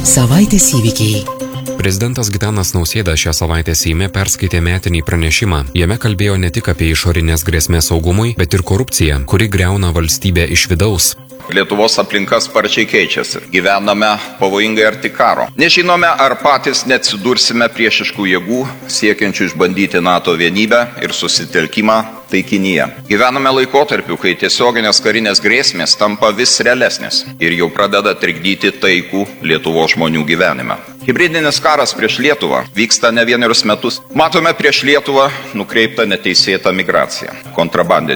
Savaitės įvykiai. Prezidentas Gitanas Nausėda šią savaitę Seime perskaitė metinį pranešimą. Jame kalbėjo ne tik apie išorinės grėsmės saugumui, bet ir korupciją, kuri griauna valstybę iš vidaus. Lietuvos aplinka sparčiai keičiasi. Gyvename pavojingai arti karo. Nežinome, ar patys neatsidursime priešiškų jėgų, siekiančių išbandyti NATO vienybę ir susitelkimą taikinyje. Gyvename laikotarpiu, kai tiesioginės karinės grėsmės tampa vis realesnės ir jau pradeda trikdyti taikų Lietuvos žmonių gyvenimą. Hibridinis karas prieš Lietuvą vyksta ne vienerius metus. Matome prieš Lietuvą nukreiptą neteisėtą migraciją, kontrabandinę